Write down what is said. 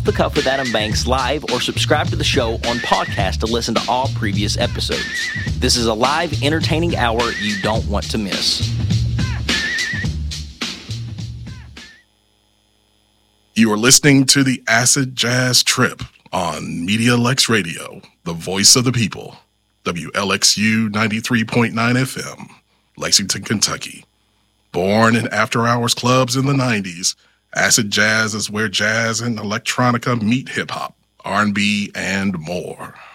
The Cuff with Adam Banks live or subscribe to the show on podcast to listen to all previous episodes. This is a live, entertaining hour you don't want to miss. You are listening to the Acid Jazz Trip on Media Lex Radio, the voice of the people, WLXU 93.9 FM, Lexington, Kentucky. Born in after-hours clubs in the 90s, acid jazz is where jazz and electronica meet hip-hop, R&B, and more.